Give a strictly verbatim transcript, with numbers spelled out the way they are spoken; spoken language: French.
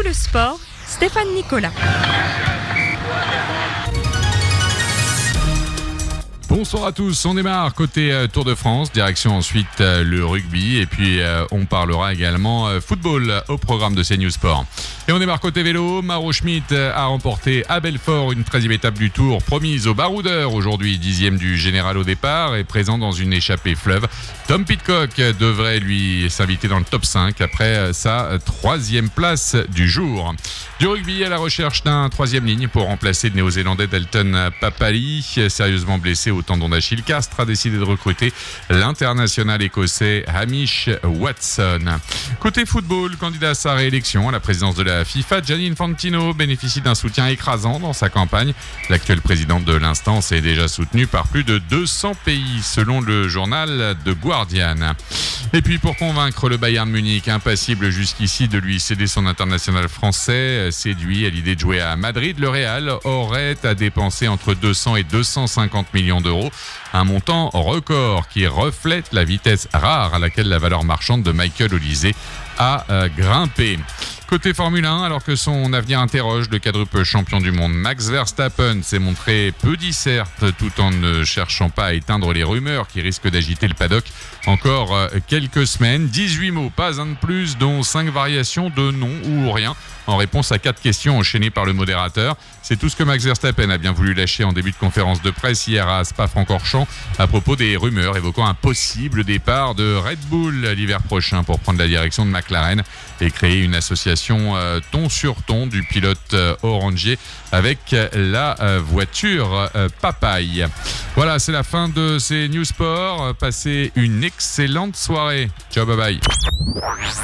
le sport, Stéphane Nicolas. Bonsoir à tous, on démarre côté euh, Tour de France, direction ensuite euh, le rugby et puis euh, on parlera également euh, football au programme de CNews Sport. Et on démarre côté vélo, Mauro Schmid a remporté à Belfort une treizième étape du Tour promise aux baroudeurs, aujourd'hui dixième du général au départ et présent dans une échappée fleuve. Tom Pidcock devrait lui s'inviter dans le top cinq après sa troisième place du jour. Du rugby à la recherche d'un troisième ligne pour remplacer le néo-zélandais Dalton Papali, sérieusement blessé au tendon d'Achille. Castres a décidé de recruter l'international écossais Hamish Watson. Côté football, candidat à sa réélection à la présidence de la FIFA, Gianni Infantino bénéficie d'un soutien écrasant dans sa campagne. L'actuel président de l'instance est déjà soutenu par plus de deux cents pays, selon le journal The Guardian. Et puis pour convaincre le Bayern Munich, impassible jusqu'ici de lui céder son international français, séduit à l'idée de jouer à Madrid, le Real aurait à dépenser entre deux cents et deux cent cinquante millions d'euros, un montant record qui reflète la vitesse rare à laquelle la valeur marchande de Michael Olise a euh, grimpé. Côté Formule un, alors que son avenir interroge, le quadruple champion du monde Max Verstappen s'est montré peu disserte tout en ne cherchant pas à éteindre les rumeurs qui risquent d'agiter le paddock encore euh, quelques semaines. dix-huit mots, pas un de plus, dont cinq variations de non ou rien, en réponse à quatre questions enchaînées par le modérateur. C'est tout ce que Max Verstappen a bien voulu lâcher en début de conférence de presse hier à Spa-Francorchamps à propos des rumeurs évoquant un possible départ de Red Bull l'hiver prochain pour prendre la direction de McLaren et créer une association euh, ton sur ton du pilote euh, orangier avec euh, la euh, voiture euh, Papaye. Voilà, c'est la fin de ces News Sport. Passez une excellente soirée. Ciao, bye bye.